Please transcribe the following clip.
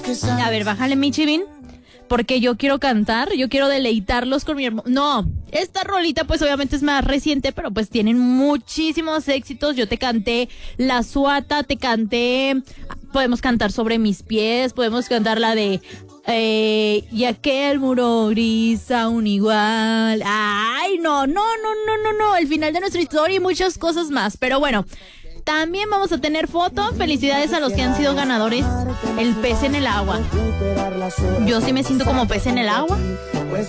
A ver, bájale, Michivin, porque yo quiero cantar, yo quiero deleitarlos con mi hermano. No, esta rolita pues obviamente es más reciente, pero pues tienen muchísimos éxitos. Yo te canté La Suata, te canté, podemos cantar Sobre Mis Pies, podemos cantar la de y aquel muro gris aún igual. Ay, no, el final de nuestra historia y muchas cosas más. Pero bueno, también vamos a tener foto. Felicidades a los que han sido ganadores. El pez en el agua. Yo sí me siento como pez en el agua.